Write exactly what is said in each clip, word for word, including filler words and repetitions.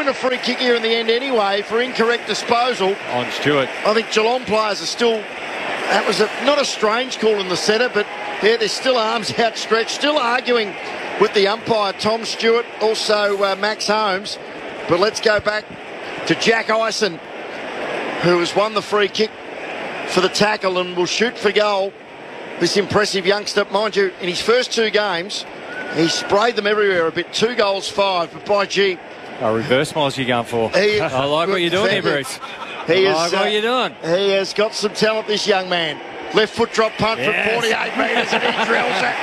a free kick here in the end anyway for incorrect disposal on Stewart. I think Geelong players are still, that was a, not a strange call in the centre, but yeah, there's still arms outstretched, still arguing with the umpire, Tom Stewart, also uh, Max Holmes. But let's go back to Jack Ison, who has won the free kick for the tackle and will shoot for goal. This impressive youngster, mind you, in his first two games, he sprayed them everywhere a bit. Two goals, five, but by gee. A reverse miles you're going for. He, I like what you're doing here, Bruce. He I is, like what uh, you're doing. He has got some talent, this young man. Left foot drop punt Yes. from forty-eight metres and he drills it.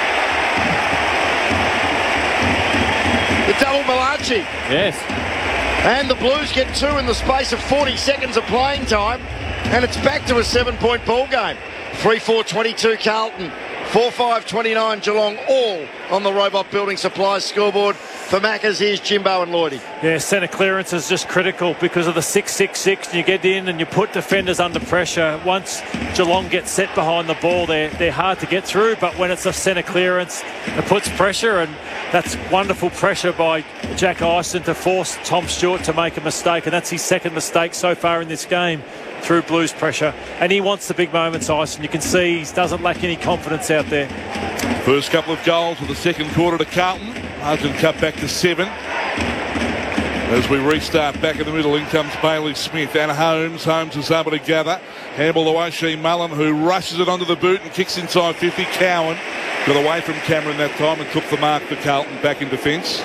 The double Malachi. Yes. And the Blues get two in the space of forty seconds of playing time. And it's back to a seven-point ball game. three four twenty-two Carlton. four five twenty-nine Geelong, all on the Robot Building Supplies scoreboard. For Maccas, here's Jimbo and Lloydie. Yeah, centre clearance is just critical because of the six six six. You get in and you put defenders under pressure. Once Geelong gets set behind the ball, they're, they're hard to get through, but when it's a centre clearance, it puts pressure, and that's wonderful pressure by Jack Ison to force Tom Stewart to make a mistake, and that's his second mistake so far in this game through Blues pressure. And he wants the big moments, Ison. You can see he doesn't lack any confidence out there. First couple of goals of the second quarter to Carlton. Margin cut back to seven. As we restart back in the middle, in comes Bailey Smith and Holmes. Holmes is able to gather. Handball to O'Shea Mullen, who rushes it onto the boot and kicks inside fifty. Cowan got away from Cameron that time and took the mark for Carlton back in defence.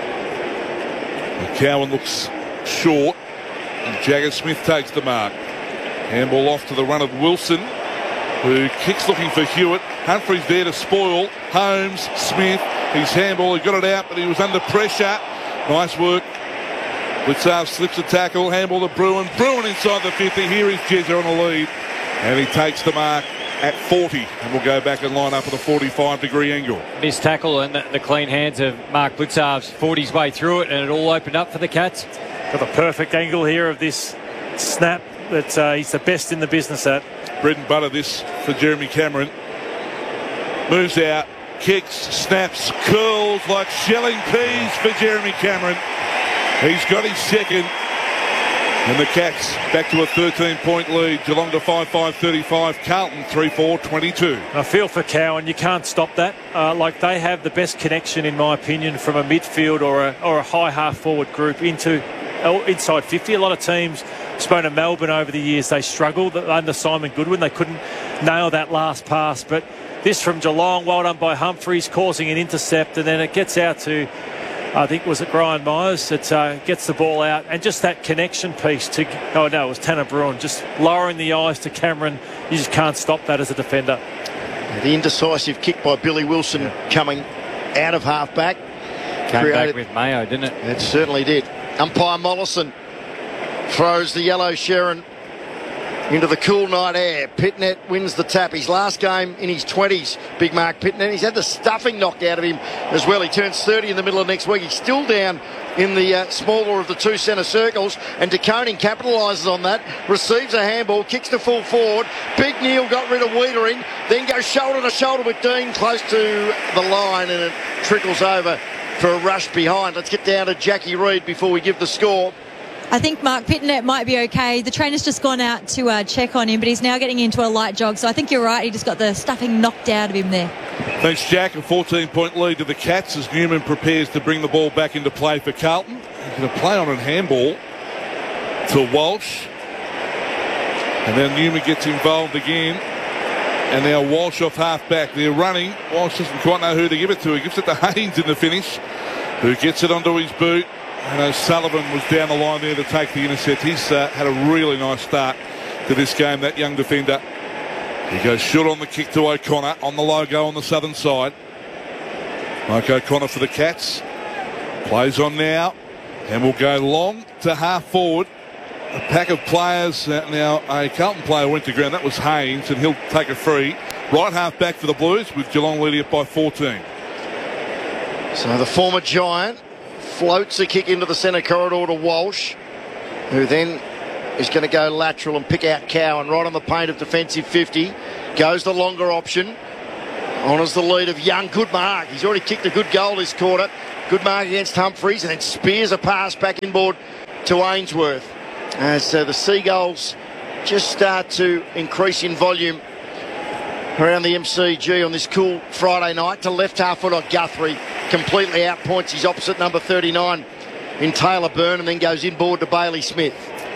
Cowan looks short and Jagger Smith takes the mark. Handball off to the run of Wilson, who kicks looking for Hewitt. Humphries there to spoil. Holmes, Smith, his handball, he got it out, but he was under pressure. Nice work. Blitzarve slips a tackle. Handball to Bruin. Bruin inside the fifty. Here is Jezza on the lead. And he takes the mark at forty. And we'll go back and line up at a forty-five degree angle. Missed tackle and the, the clean hands of Mark Blitzarve's fought his way through it, and it all opened up for the Cats. Got the perfect angle here of this snap that uh, he's the best in the business at. Bread and butter this for Jeremy Cameron. Moves out, kicks, snaps, curls like shelling peas for Jeremy Cameron. He's got his second. And the Cats back to a thirteen-point lead. Geelong to five five thirty-five. Carlton three four twenty-two. I feel for Cowan. You can't stop that. Uh, like they have the best connection, in my opinion, from a midfield or a, or a high half-forward group into uh, inside fifty. A lot of teams, spoken to Melbourne over the years, they struggled under Simon Goodwin. They couldn't nail that last pass. But this from Geelong, well done by Humphries, causing an intercept, and then it gets out to, I think, was it Brian Myers? It uh, gets the ball out, and just that connection piece to, oh no, it was Tanner Bruin, just lowering the eyes to Cameron. You just can't stop that as a defender. The indecisive kick by Billy Wilson yeah. coming out of half-back. Came created, back with Mayo, didn't it? It certainly did. Umpire Mollison throws the yellow Sherrin into the cool night air. Pitnet wins the tap. His last game in his twenties, Big Mark Pitnet. He's had the stuffing knocked out of him as well. He turns thirty in the middle of next week. He's still down in the uh, smaller of the two centre circles, and De Koning capitalises on that, receives a handball, kicks to full forward. Big Neil got rid of Wiedering, then goes shoulder to shoulder with Dean close to the line, and it trickles over for a rush behind. Let's get down to Jackie Reid before we give the score. I think Mark Pitnet might be okay. The trainer's just gone out to uh, check on him, but he's now getting into a light jog. So I think you're right. He just got the stuffing knocked out of him there. Thanks, Jack. A fourteen-point lead to the Cats as Newman prepares to bring the ball back into play for Carlton. He's going to play on a handball to Walsh. And then Newman gets involved again. And now Walsh off half-back. They're running. Walsh doesn't quite know who to give it to. He gives it to Haynes in the finish, who gets it onto his boot. And O'Sullivan was down the line there to take the intercept. He's uh, had a really nice start to this game, that young defender. He goes short on the kick to O'Connor on the logo on the southern side. Mike O'Connor for the Cats. Plays on now and will go long to half forward. A pack of players. Uh, now a Carlton player went to ground. That was Haynes, and he'll take a free. Right half back for the Blues with Geelong leading it by fourteen. So the former Giant floats a kick into the centre corridor to Walsh, who then is going to go lateral and pick out Cowan right on the paint of defensive fifty. Goes the longer option. Honours the lead of Young. Good mark. He's already kicked a good goal this quarter. Good mark against Humphreys, and then spears a pass back inboard to Ainsworth. As uh, the Seagulls just start to increase in volume around the M C G on this cool Friday night. To left half foot on Guthrie, completely outpoints his opposite number thirty-nine in Taylor Byrne, and then goes inboard to Bailey Smith.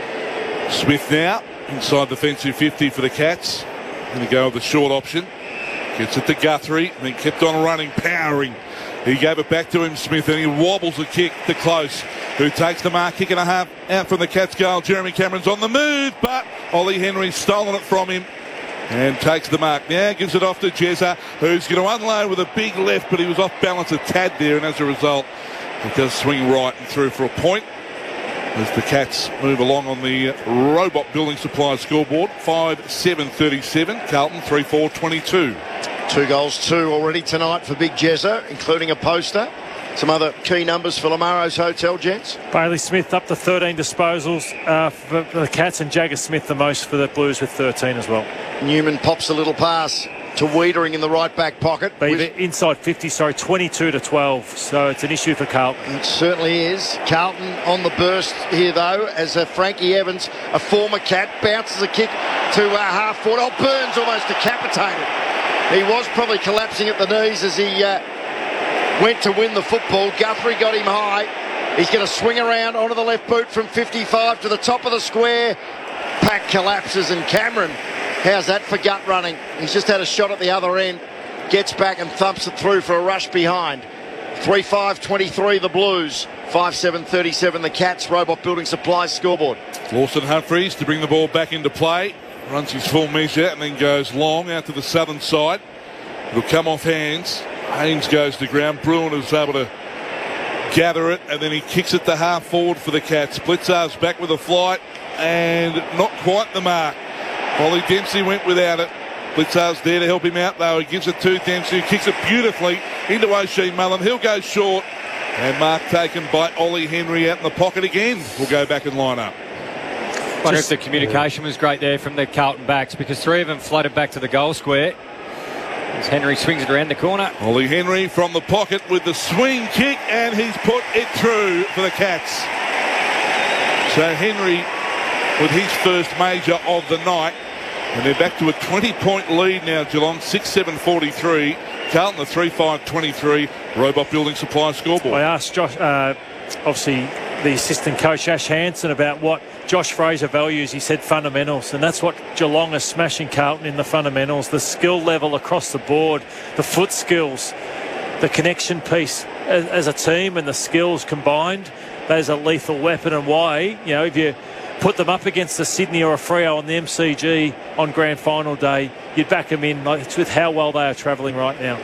Smith now inside defensive fifty for the Cats. Going to go with the short option. Gets it to Guthrie, and then kept on running, powering. He gave it back to him, Smith, and he wobbles the kick to Close, who takes the mark, kick and a half out from the Cats goal. Jeremy Cameron's on the move, but Ollie Henry's stolen it from him and takes the mark. Now gives it off to Jezza, who's going to unload with a big left, but he was off balance a tad there, and as a result, it does swing right and through for a point. As the Cats move along on the Robot Building Supplies scoreboard, five seven thirty-seven, Carlton three four twenty-two. Two goals, two already tonight for Big Jezza, including a poster. Some other key numbers for Lamaro's Hotel, gents. Bailey Smith up to thirteen disposals uh, for, for the Cats, and Jagger Smith the most for the Blues with thirteen as well. Newman pops a little pass to Wiedering in the right back pocket. Beaver inside fifty, sorry, twenty-two to twelve. So it's an issue for Carlton. It certainly is. Carlton on the burst here, though, as uh, Frankie Evans, a former Cat, bounces a kick to uh, half forward. Oh, Burns almost decapitated. He was probably collapsing at the knees as he uh, went to win the football. Guthrie got him high. He's going to swing around onto the left boot from fifty-five to the top of the square. Pack collapses, and Cameron, how's that for gut running? He's just had a shot at the other end. Gets back and thumps it through for a rush behind. three five twenty-three the Blues. five seven thirty-seven the Cats. Robot Building Supplies scoreboard. Lawson Humphreys to bring the ball back into play. Runs his full measure and then goes long out to the southern side. It'll come off hands. Haynes goes to ground. Bruin is able to gather it, and then he kicks it to half forward for the Cats. Blitzar's back with a flight and not quite the mark. Ollie Dempsey went without it. Blitzar's there to help him out, though. He gives it to Dempsey, who kicks it beautifully into O'Shea Mullen. He'll go short, and mark taken by Ollie Henry out in the pocket again. We'll go back and line up. I wonder if the communication was great there from the Carlton backs, because three of them floated back to the goal square as Henry swings it around the corner. Ollie Henry from the pocket with the swing kick, and he's put it through for the Cats. So Henry with his first major of the night, and they're back to a twenty-point lead now, Geelong, six seven forty-three. Carlton, the three five twenty-three Robot Building Supply scoreboard. I asked Josh, uh, obviously, the assistant coach Ash Hansen about what Josh Fraser values. He said fundamentals, and that's what Geelong is smashing Carlton in, the fundamentals, the skill level across the board, the foot skills, the connection piece as, as a team, and the skills combined. There's a lethal weapon, and why, you know, if you put them up against the Sydney or a Freo on the M C G on grand final day, you'd back them in. Like, it's with how well they are travelling right now.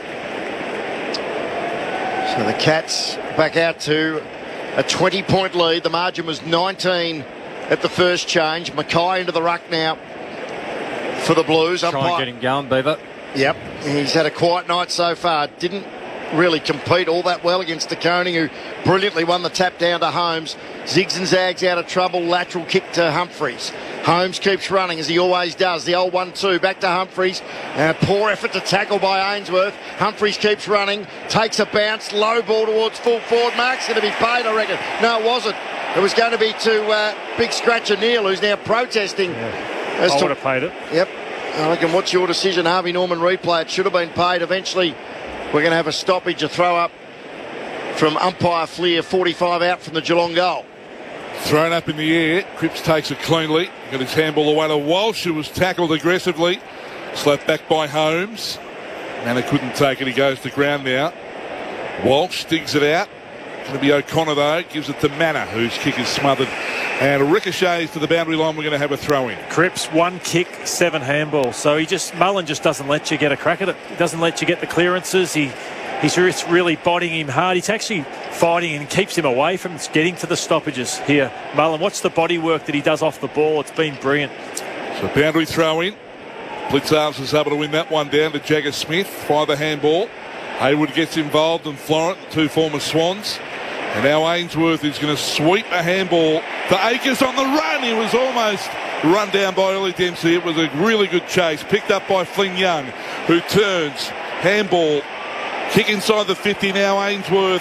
So the Cats back out to a twenty-point lead. The margin was nineteen at the first change. Mackay into the ruck now for the Blues. Try Umpire. and get him going, Beaver. Yep, he's had a quiet night so far. Didn't really compete all that well against De Koning, who brilliantly won the tap down to Holmes. Zigs and zags out of trouble. Lateral kick to Humphreys. Holmes keeps running as he always does. The old one two back to Humphreys. Uh, poor effort to tackle by Ainsworth. Humphreys keeps running. Takes a bounce. Low ball towards full forward. Mark's going to be paid, I reckon. No, it wasn't. It was going to be to uh, Big Scratcher Neil, who's now protesting. Yeah. As I to, would have paid it. Yep. I reckon, what's your decision, Harvey Norman replay? It should have been paid. Eventually, we're going to have a stoppage, a throw up from umpire Fleer, forty-five out from the Geelong goal. Thrown up in the air. Cripps takes it cleanly. Got his handball away to Walsh, who was tackled aggressively. Slapped back by Holmes. Manor couldn't take it. He goes to ground now. Walsh digs it out. Going to be O'Connor, though. Gives it to Manor, whose kick is smothered. And ricochets to the boundary line. We're going to have a throw in. Cripps, one kick, seven handballs. So he just, Mullen just doesn't let you get a crack at it. He doesn't let you get the clearances. He He's really bodying him hard. He's actually fighting and keeps him away from getting to the stoppages here. Mullen, what's the body work that he does off the ball? It's been brilliant. So boundary throw in. Blitzarves is able to win that one down to Jagger Smith by the handball. Haywood gets involved, and Florent, the two former Swans. And now Ainsworth is going to sweep a handball to Akers on the run. He was almost run down by Ollie Dempsey. It was a really good chase. Picked up by Flynn Young, who turns. Handball. Kick inside the fifty now. Ainsworth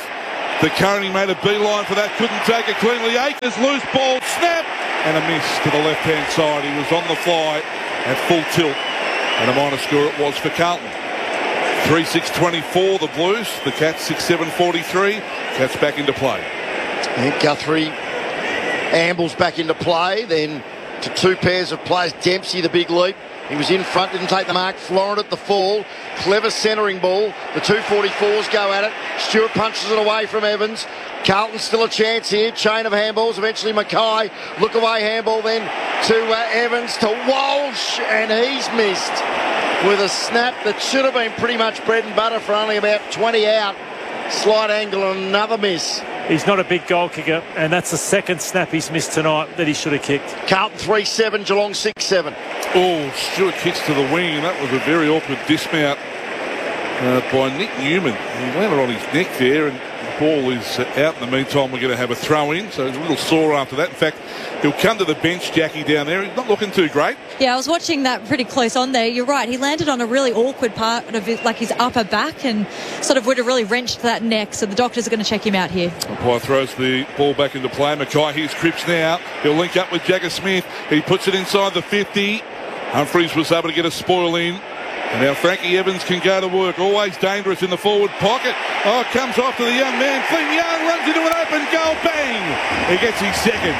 The Curreny made a beeline for that, couldn't take it cleanly. Akers, loose ball, snap, and a miss to the left-hand side. He was on the fly at full tilt, and a minor score it was for Carlton. three six twenty-four, the Blues. The Cats six seven forty-three. Cats back into play. And Guthrie ambles back into play, then to two pairs of players. Dempsey, the big leap. He was in front, didn't take the mark. Florent at the fall. Clever centering ball. The two forty-fours go at it. Stewart punches it away from Evans. Carlton still a chance here. Chain of handballs. Eventually Mackay. Look away handball then to uh, Evans, to Walsh. And he's missed with a snap that should have been pretty much bread and butter for only about twenty out. Slight angle and another miss. He's not a big goal kicker, and that's the second snap he's missed tonight that he should have kicked. Carlton three seven, Geelong six seven. Oh, Stewart kicks to the wing, and that was a very awkward dismount uh, by Nick Newman. He landed on his neck there, and the ball is out. In the meantime, we're going to have a throw in, so he's a little sore after that. In fact, he'll come to the bench, Jackie, down there. He's not looking too great. Yeah, I was watching that pretty close on there. You're right. He landed on a really awkward part of his, like his upper back, and sort of would have really wrenched that neck. So the doctors are going to check him out here. Umpire throws the ball back into play. Mackay, here's Cripps now. He'll link up with Jagger Smith. He puts it inside the fifty. Humphries was able to get a spoil in. And now Frankie Evans can go to work. Always dangerous in the forward pocket. Oh, comes off to the young man. Flynn Young runs into an open goal. Bang! He gets his second.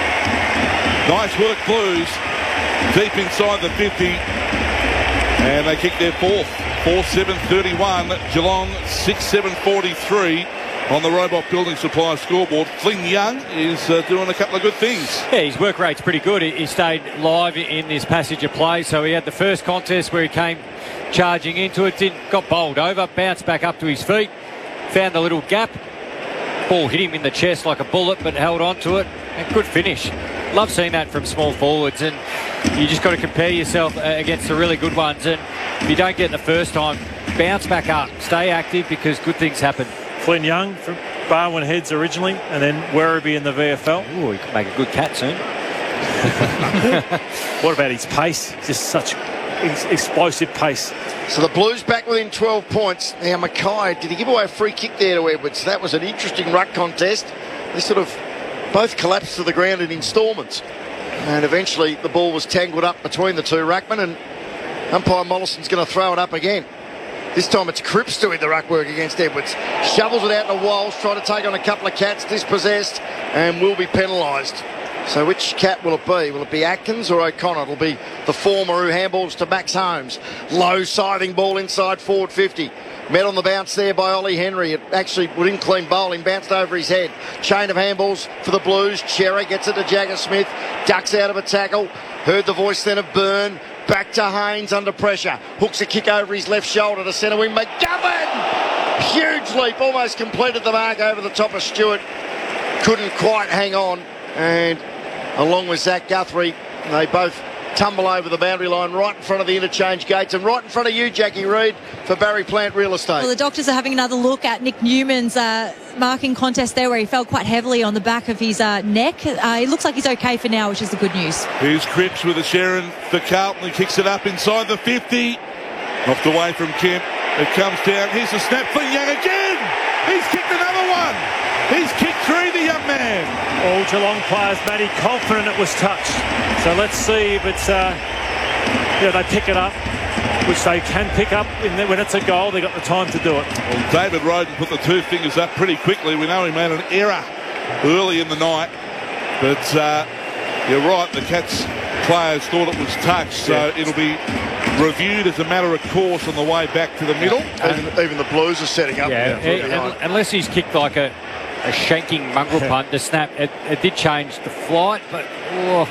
Nice work, Blues. Deep inside the fifty. And they kick their fourth. four seven thirty-one. Geelong six seven forty-three. On the Robot Building Supply scoreboard, Flynn Young is uh, doing a couple of good things. Yeah, his work rate's pretty good. He, he stayed live in this passage of play. So he had the first contest where he came charging into it, didn't, got bowled over, bounced back up to his feet, found the little gap. Ball hit him in the chest like a bullet, but held on to it. And good finish. Love seeing that from small forwards, and you just got to compare yourself against the really good ones. And if you don't get it the first time, bounce back up, stay active, because good things happen. Flynn Young from Barwon Heads originally, and then Werribee in the V F L. Ooh, he could make a good cat soon. What about his pace? Just such ex- explosive pace. So the Blues back within twelve points. Now Mackay, did he give away a free kick there to Edwards? That was an interesting ruck contest. They sort of both collapsed to the ground in instalments. And eventually the ball was tangled up between the two ruckmen, and umpire Mollison's going to throw it up again. This time it's Cripps doing the ruck work against Edwards. Shovels it out to Walsh, trying to take on a couple of cats, dispossessed, and will be penalised. So which cat will it be? Will it be Atkins or O'Connor? It'll be the former who handballs to Max Holmes. Low scything ball inside forward fifty. Met on the bounce there by Ollie Henry. It actually wouldn't clean bowling, bounced over his head. Chain of handballs for the Blues. Cherry gets it to Jagger Smith. Ducks out of a tackle. Heard the voice then of Byrne. Back to Haynes under pressure. Hooks a kick over his left shoulder to centre wing. McGovern! Huge leap. Almost completed the mark over the top of Stewart. Couldn't quite hang on. And along with Zach Guthrie, they both tumble over the boundary line right in front of the interchange gates and right in front of you, Jackie Reid, for Barry Plant Real Estate. Well, the doctors are having another look at Nick Newman's uh, marking contest there, where he fell quite heavily on the back of his uh, neck. Uh, it looks like he's okay for now, which is the good news. Here's Cripps with a Sharon for Carlton. He kicks it up inside the fifty. Knocked away from Kemp. It comes down. Here's the snap. Flynn Young again. He's kicked another one. He's kicked three, the young man. All Geelong players, Matty, confident it was touched. So let's see if it's, uh, yeah, they pick it up, which they can pick up in the, when it's a goal. They've got the time to do it. Well, David Roden put the two fingers up pretty quickly. We know he made an error early in the night. But uh, you're right, the Cats players thought it was touched. So yeah. It'll be reviewed as a matter of course on the way back to the middle. Yeah. Even, even the Blues are setting up. Yeah, yeah, it, unless he's kicked like a, a shanking mongrel punt, the snap, it, it did change the flight, but oh,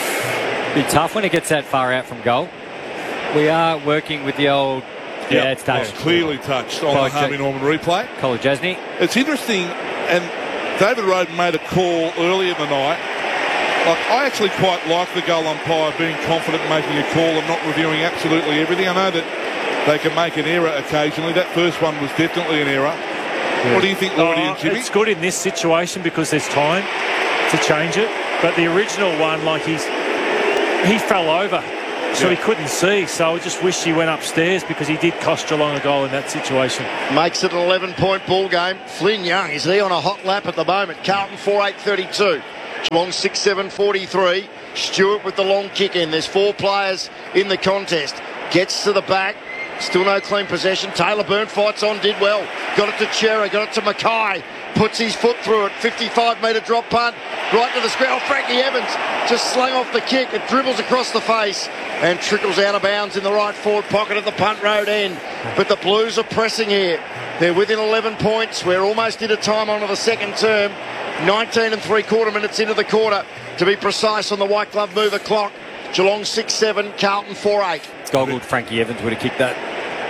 be tough when it gets that far out from goal. We are working with the old, yeah, yep. it's touched. It's clearly touched on College the Harvey Norman replay. Colin Jasny. It's interesting, and David Roden made a call early in the night. Like, I actually quite like the goal umpire being confident in making a call and not reviewing absolutely everything. I know that they can make an error occasionally. That first one was definitely an error. Yeah. What do you think, Lloydie oh, and Jimmy? It's good in this situation because there's time to change it. But the original one, like he's he fell over. so Yeah. he couldn't see. So I just wish he went upstairs because he did cost Geelong a goal in that situation. Makes it an eleven-point ball game. Flynn Young, is he on a hot lap at the moment? Carlton four eight thirty-two. Geelong six seven forty-three. Stewart with the long kick in. There's four players in the contest. Gets to the back. Still no clean possession. Taylor Byrne fights on, did well. Got it to Chera, got it to Mackay. Puts his foot through it. fifty-five metre drop punt. Right to the square. Oh, Frankie Evans just slung off the kick. It dribbles across the face and trickles out of bounds in the right forward pocket at the punt road end. But the Blues are pressing here. They're within eleven points. We're almost into time onto the second term. nineteen and three quarter minutes into the quarter. To be precise on the white glove mover clock. Geelong six seven, Carlton four eight. Goggled Frankie Evans would have kicked that.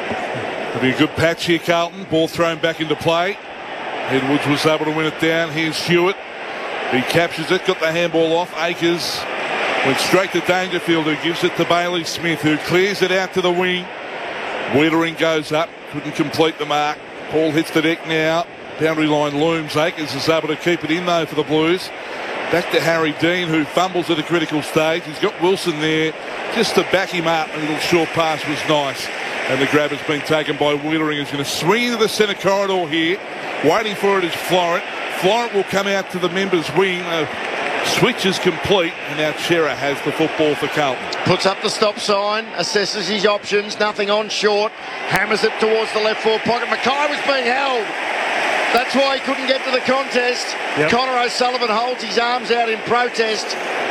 It'll be a good patch here, Carlton. Ball thrown back into play. Edwards was able to win it down. Here's Hewitt. He captures it, got the handball off. Akers went straight to Dangerfield, who gives it to Bailey Smith, who clears it out to the wing. Wiedering goes up, couldn't complete the mark. Ball hits the deck now. Boundary line looms. Akers is able to keep it in, though, for the Blues. Back to Harry Dean, who fumbles at a critical stage. He's got Wilson there just to back him up. A little short pass was nice. And the grab has been taken by Wiedering, who's going to swing into the centre corridor here. Waiting for it is Florent. Florent will come out to the members' wing. Uh, switch is complete, and now Chera has the football for Carlton. Puts up the stop sign, assesses his options, nothing on short, hammers it towards the left forward pocket. Mackay was being held. That's why he couldn't get to the contest. Yep. Connor O'Sullivan holds his arms out in protest.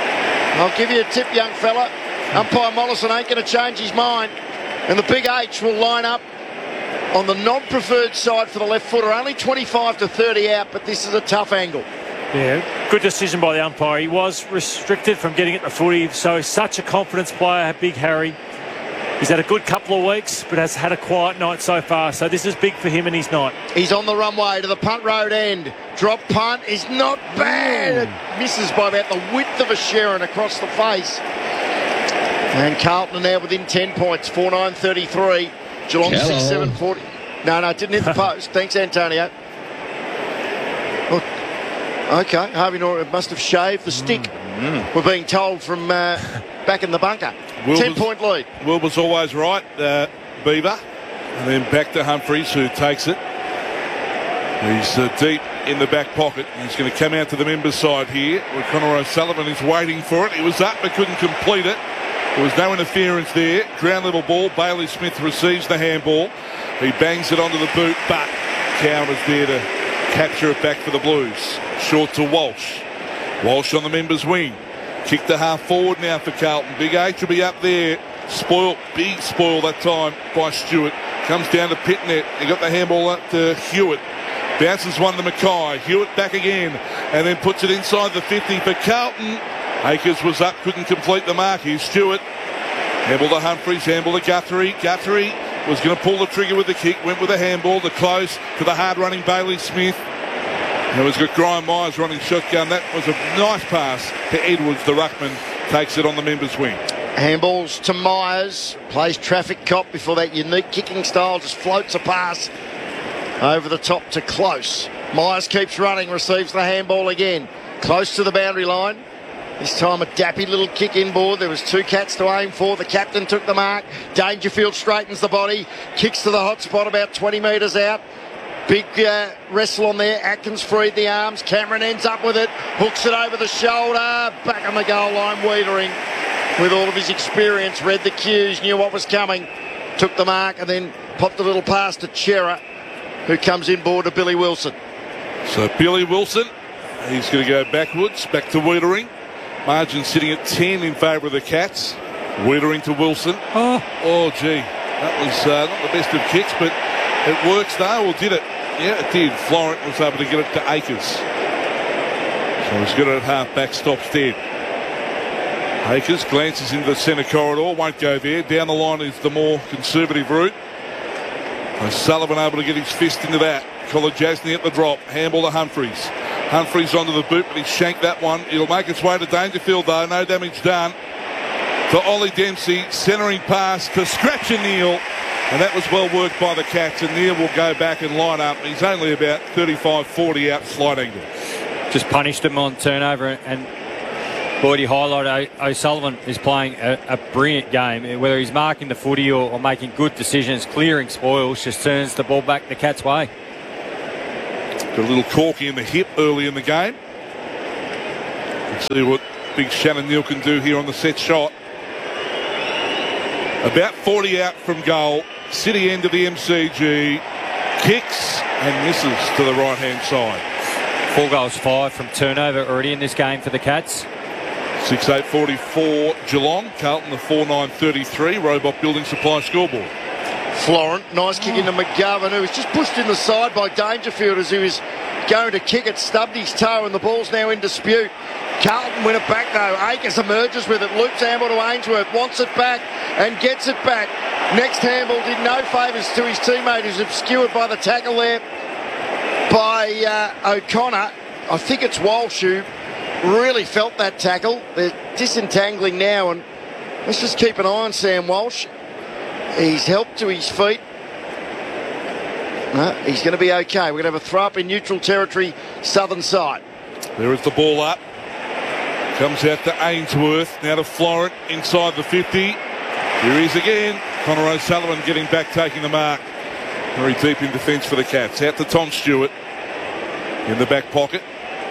I'll give you a tip, young fella. Umpire Mollison ain't going to change his mind. And the big H will line up on the non-preferred side for the left footer. Only twenty-five to thirty out, but this is a tough angle. Yeah, good decision by the umpire. He was restricted from getting at the footy, so he's such a confidence player, Big Harry. He's had a good couple of weeks, but has had a quiet night so far. So this is big for him and his night. He's on the runway to the punt road end. Drop punt is not bad. It misses by about the width of a Sharon across the face. And Carlton are now within ten points, four nine thirty-three. Geelong six seven forty. No, no, it didn't hit the post. Thanks, Antonio. Oh, okay, Harvey Norman must have shaved the stick. Mm. We're being told from uh, back in the bunker. ten-point lead. Will was always right, uh, Beaver. And then back to Humphreys, who takes it. He's uh, deep in the back pocket. He's going to come out to the members' side here, where Connor O'Sullivan is waiting for it. He was up but couldn't complete it. There was no interference there. Ground level ball. Bailey Smith receives the handball. He bangs it onto the boot, but Cowan is there to capture it back for the Blues. Short to Walsh. Walsh on the members' wing. Kick to half forward now for Carlton. Big H will be up there. Spoiled, big spoil that time by Stewart. Comes down to Pitnet. He got the handball up to Hewitt. Bounces one to Mackay. Hewitt back again. And then puts it inside the fifty for Carlton. Akers was up, couldn't complete the mark. Here's Stewart. Handball to Humphreys, handball to Guthrie. Guthrie was going to pull the trigger with the kick, went with a handball to close to the hard-running Bailey Smith. And we've got Graham Myers running shotgun. That was a nice pass to Edwards. The ruckman takes it on the members' wing. Handballs to Myers. Plays traffic cop before that unique kicking style just floats a pass over the top to Close. Myers keeps running, receives the handball again. Close to the boundary line. This time a dappy little kick inboard. There was two cats to aim for. The captain took the mark. Dangerfield straightens the body. Kicks to the hot spot about twenty metres out. Big uh, wrestle on there. Atkins freed the arms. Cameron ends up with it. Hooks it over the shoulder. Back on the goal line. Wiedering, with all of his experience, read the cues, knew what was coming. Took the mark and then popped a little pass to Chera, who comes inboard to Billy Wilson. So Billy Wilson, he's going to go backwards. Back to Wiedering. Margin sitting at ten in favour of the Cats. Wiedering to Wilson. Oh, Oh, gee. That was uh, not the best of kicks, but it works though, or did it? Yeah, it did. Florent was able to get it to Akers. So he's got it at half-back, stops dead. Akers glances into the centre corridor, won't go there. Down the line is the more conservative route. O'Sullivan able to get his fist into that. Colin Jasny at the drop. Handball to Humphreys. Humphreys onto the boot, but he shanked that one. It'll make its way to Dangerfield, though. No damage done. To Ollie Dempsey, centering pass to Scratch and Neal. And that was well worked by the Cats, and Neal will go back and line up. He's only about thirty-five forty out slide angle. Just punished him on turnover and Boyd, you highlighted O- O'Sullivan is playing a, a brilliant game. Whether he's marking the footy or, or making good decisions, clearing spoils, just turns the ball back the Cats' way. Got a little corky in the hip early in the game. Let's see what big Shannon Neal can do here on the set shot. About forty out from goal. City end of the M C G. Kicks and misses to the right-hand side. Four goals, five from turnover already in this game for the Cats. six eight forty-four Geelong. Carlton the four nine thirty-three. Robot Building Supply scoreboard. Florent, nice kick into McGovern, who was just pushed in the side by Dangerfield as he was going to kick it, stubbed his toe, and the ball's now in dispute. Carlton win it back though. Akers emerges with it, loops handball to Ainsworth, wants it back and gets it back. Next handball did no favours to his teammate, who's obscured by the tackle there by uh, O'Connor. I think it's Walsh who really felt that tackle. They're disentangling now, and let's just keep an eye on Sam Walsh. He's helped to his feet. No, he's going to be okay. We're going to have a throw up in neutral territory, southern side. There is the ball up. Comes out to Ainsworth. Now to Florent inside the fifty. Here he is again. Connor O'Sullivan getting back, taking the mark. Very deep in defence for the Cats. Out to Tom Stewart in the back pocket.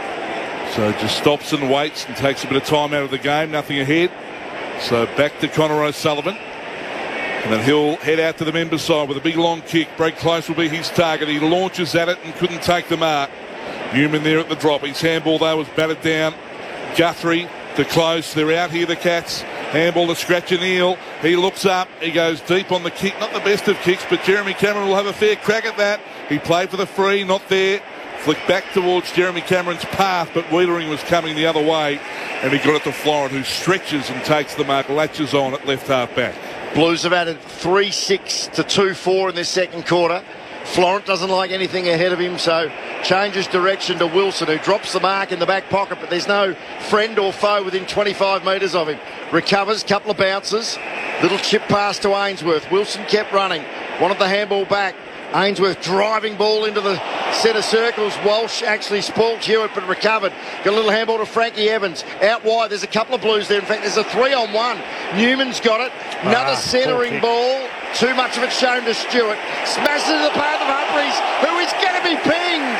So just stops and waits and takes a bit of time out of the game. Nothing ahead. So back to Connor O'Sullivan. And then he'll head out to the members' side with a big long kick. Break close will be his target. He launches at it and couldn't take the mark. Newman there at the drop. His handball though was battered down. Guthrie to close. They're out here, the Cats. Handball to Scratch and Neal. He looks up. He goes deep on the kick. Not the best of kicks, but Jeremy Cameron will have a fair crack at that. He played for the free, not there. Flicked back towards Jeremy Cameron's path, but Wiedering was coming the other way. And he got it to Florent, who stretches and takes the mark, latches on at left half back. Blues have added three six to two four in this second quarter. Florent doesn't like anything ahead of him, so changes direction to Wilson, who drops the mark in the back pocket, but there's no friend or foe within twenty-five metres of him. Recovers, couple of bounces, little chip pass to Ainsworth. Wilson kept running, wanted the handball back. Ainsworth driving ball into the centre circles. Walsh actually spoiled Hewitt but recovered. Got a little handball to Frankie Evans. Out wide, there's a couple of Blues there. In fact, there's a three on one. Newman's got it. Another Ah, centering ball. Too much of it shown to Stewart. Smashes into the path of Humphries, who is going to be pinged.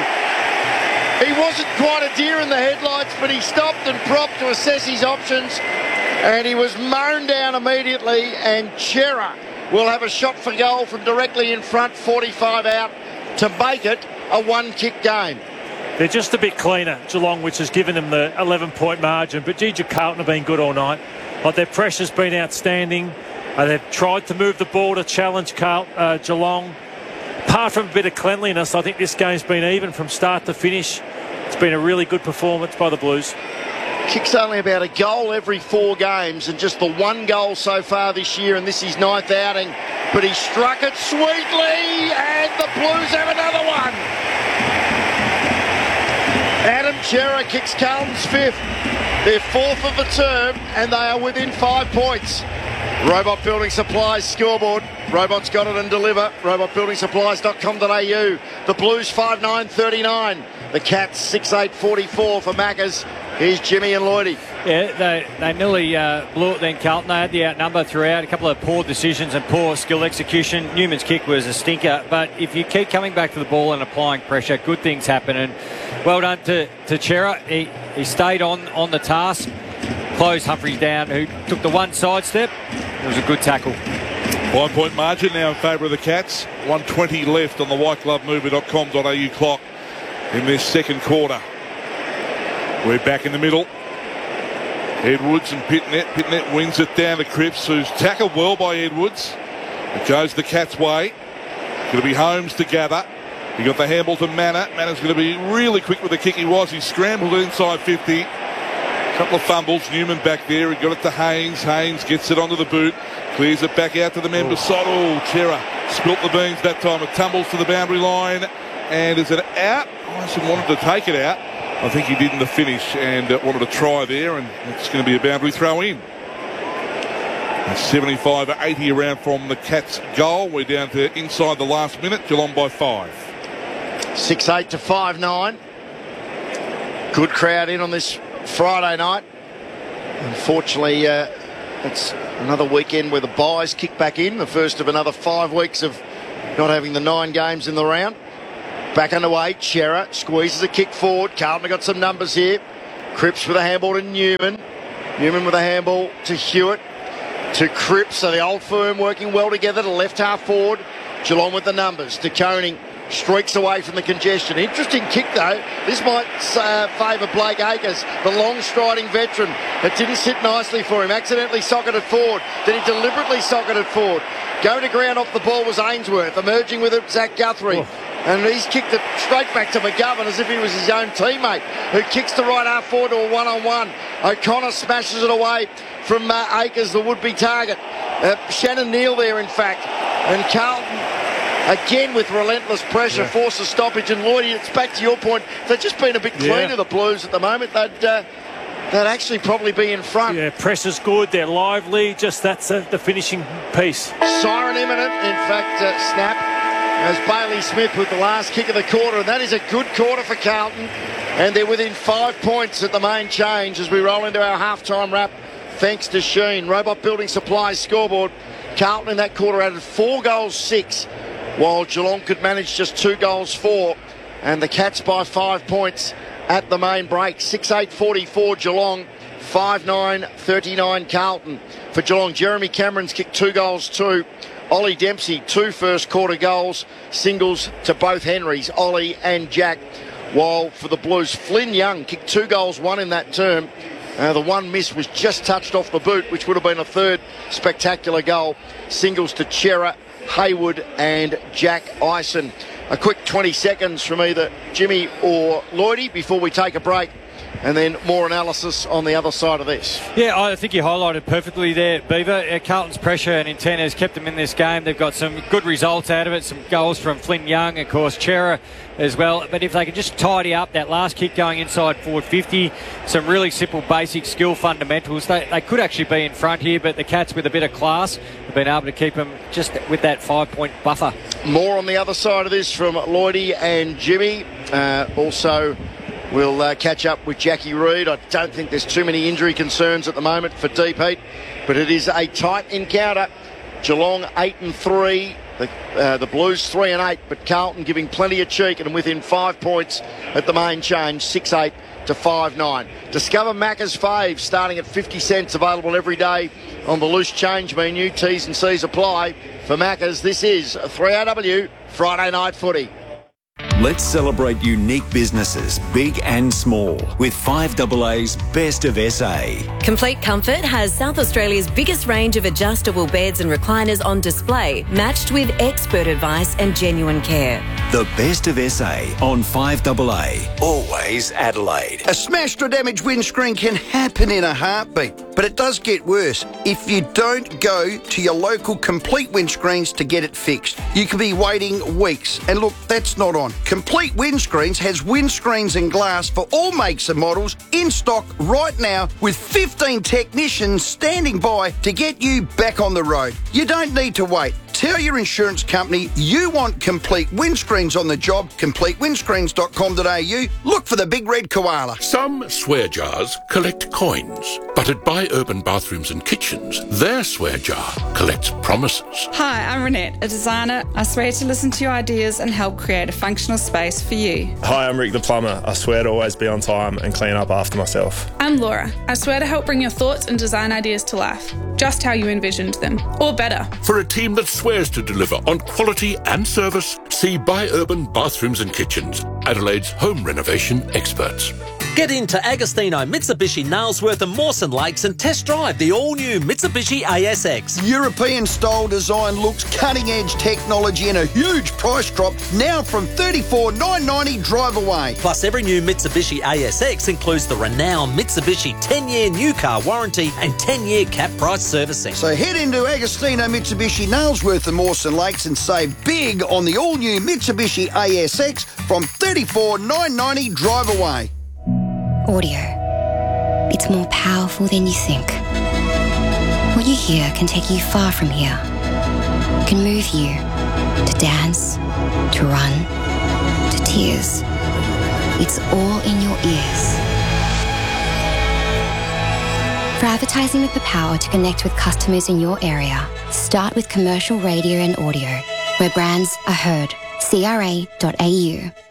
He wasn't quite a deer in the headlights, but he stopped and propped to assess his options. And he was mown down immediately, and Chera will have a shot for goal from directly in front, forty-five out, to make it a one-kick game. They're just a bit cleaner, Geelong, which has given them the eleven-point margin. But G G Carlton have been good all night. Like, their pressure's been outstanding. Uh, they've tried to move the ball to challenge Carl, uh, Geelong. Apart from a bit of cleanliness, I think this game's been even from start to finish. It's been a really good performance by the Blues. Kicks only about a goal every four games, and just the one goal so far this year, and this is his ninth outing. But he struck it sweetly, and the Blues have another one. Adam Chera kicks Carlton's fifth. They're fourth of the term, and they are within five points. Robot Building Supplies scoreboard. Robots got it and deliver. robot building supplies dot com dot a u. The Blues five nine thirty-nine. The Cats six eight forty-four for Maccas. Here's Jimmy and Lloydie. Yeah, they, they nearly uh, blew it then, Carlton. They had the outnumber throughout. A couple of poor decisions and poor skill execution. Newman's kick was a stinker. But if you keep coming back to the ball and applying pressure, good things happen. And well done to, to Chera. He, he stayed on, on the task. Closed Humphries down, who took the one side step. It was a good tackle. Five point margin now in favour of the Cats. one twenty left on the white glove movie dot com dot a u clock in this second quarter. We're back in the middle. Edwards and Pitnet. Pitnet wins it down to Cripps, who's tackled well by Edwards. It goes the Cats' way. Going to be Holmes to gather. He got the handball to Manor. Manor's going to be really quick with the kick. He was. He scrambled inside fifty. Couple of fumbles. Newman back there. He got it to Haynes. Haynes gets it onto the boot. Clears it back out to the members' side. Oh, Chera spilt the beans that time. It tumbles to the boundary line. And is it out? Morrison wanted to take it out. I think he did in the finish and uh, wanted to try there, and it's going to be a boundary throw in. seventy-five eighty around from the Cats' goal. We're down to inside the last minute. Geelong by five. six eight to five nine. Good crowd in on this Friday night. Unfortunately, uh, it's another weekend where the buys kick back in, the first of another five weeks of not having the nine games in the round. Back underway, Chera squeezes a kick forward. Carlton got some numbers here. Cripps with a handball to Newman. Newman with a handball to Hewitt. To Cripps, so the old firm working well together to left half forward. Geelong with the numbers. De Koning streaks away from the congestion. Interesting kick though. This might uh, favour Blake Acres, the long striding veteran. It didn't sit nicely for him. Accidentally socketed forward. Then he deliberately socketed forward. Going to ground off the ball was Ainsworth. Emerging with it, Zach Guthrie. Oh. And he's kicked it straight back to McGovern as if he was his own teammate, who kicks the right half forward to a one-on-one. O'Connor smashes it away from uh, Acres, the would-be target. Uh, Shannon Neal there, in fact. And Carlton, again with relentless pressure, yeah. force a stoppage. And Lloyd, it's back to your point. They've just been a bit cleaner, yeah. the Blues, at the moment. They'd, uh, they'd actually probably be in front. Yeah, pressure's good. They're lively. Just that's uh, the finishing piece. Siren imminent. In fact, uh, snap. As Bailey Smith with the last kick of the quarter, and that is a good quarter for Carlton, and they're within five points at the main change as we roll into our halftime wrap thanks to Sheen. Robot Building Supplies scoreboard. Carlton in that quarter added four goals six, while Geelong could manage just two goals four, and the Cats by five points at the main break. six eight forty-four Geelong, five nine thirty-nine Carlton. For Geelong, Jeremy Cameron's kicked two goals two. Ollie Dempsey, two first quarter goals, singles to both Henrys, Ollie and Jack. While for the Blues, Flynn Young kicked two goals, one in that term. Uh, the one miss was just touched off the boot, which would have been a third spectacular goal. Singles to Chera, Haywood and Jack Ison. A quick twenty seconds from either Jimmy or Lloydie before we take a break. And then more analysis on the other side of this. Yeah, I think you highlighted perfectly there, Beaver. Uh, Carlton's pressure and intent has kept them in this game. They've got some good results out of it. Some goals from Flynn Young, of course, Chera as well. But if they can just tidy up that last kick going inside forward fifty, some really simple basic skill fundamentals, they, they could actually be in front here. But the Cats with a bit of class have been able to keep them just with that five-point buffer. More on the other side of this from Lloydie and Jimmy. Uh, also... We'll uh, catch up with Jackie Reid. I don't think there's too many injury concerns at the moment for Deep Heat, but it is a tight encounter. Geelong eight and three, the, uh, the Blues three and eight, but Carlton giving plenty of cheek and within five points at the main change, six eight to five nine. Discover Macca's Faves starting at fifty cents, available every day on the loose change menu. T's and C's apply. For Macca's, this is three R W Friday Night Footy. Let's celebrate unique businesses, big and small, with five A A's Best of S A. Complete Comfort has South Australia's biggest range of adjustable beds and recliners on display, matched with expert advice and genuine care. The Best of S A on five A A. Always Adelaide. A smashed or damaged windscreen can happen in a heartbeat, but it does get worse if you don't go to your local Complete Windscreens to get it fixed. You could be waiting weeks, and look, that's not on. Complete Windscreens has windscreens and glass for all makes and models in stock right now, with fifteen technicians standing by to get you back on the road. You don't need to wait. Tell your insurance company you want Complete Windscreens on the job. complete windscreens dot com dot a u. Look for the big red koala. Some swear jars collect coins, but at Buy Urban Bathrooms and Kitchens, their swear jar collects promises. Hi, I'm Renette, a designer. I swear to listen to your ideas and help create a functional space for you. Hi, I'm Rick the plumber. I swear to always be on time and clean up after myself. I'm Laura. I swear to help bring your thoughts and design ideas to life, just how you envisioned them, or better. For a team that swears to deliver on quality and service, see Buy Urban Bathrooms and Kitchens, Adelaide's home renovation experts. Get into Agostino, Mitsubishi, Nailsworth and Mawson Lakes and test drive the all-new Mitsubishi A S X. European-style design looks, cutting-edge technology and a huge price drop, now from thirty-four thousand nine hundred ninety dollars drive away. Plus, every new Mitsubishi A S X includes the renowned Mitsubishi ten-year new car warranty and ten-year cap price servicing. So head into Agostino, Mitsubishi, Nailsworth and Mawson Lakes and save big on the all-new Mitsubishi A S X from thirty-four thousand nine hundred ninety dollars drive away. Audio. It's more powerful than you think. What you hear can take you far from here. It can move you to dance, to run, to tears. It's all in your ears. For advertising with the power to connect with customers in your area, start with commercial radio and audio, where brands are heard. C R A dot A U.